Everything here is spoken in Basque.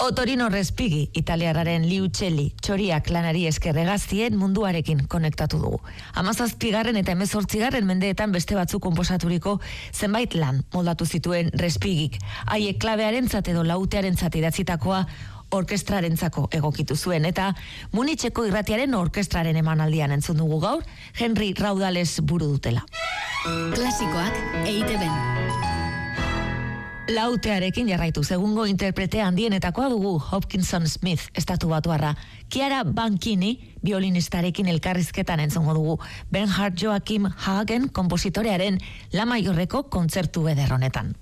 Otorino Respighi, italiarraren Liucelli, txoriak lanari esker hegaztien munduarekin konektatu dugu. 17. eta 18. mendeetan beste batzuk konposaturiko zenbait lan moldatu zituen Respighik. Haiek klabearentzat edo lautearentzat idatzitakoa orkestrarentzako egokitu zuen, eta Munitzeko irratiaren orkestraren emanaldian entzun dugu gaur, Henry Raudales buru dutela. Klasikoak EITB-n. Lautearekin jarraitu, egungo interprete handienetakoa dugu Hopkinson Smith, estatu batuarra. Chiara Banchini, violinistarekin elkarrizketan entzungo dugu. Bernhard Joachim Hagen, kompositorearen La Maiorreko kontzertu eder honetan.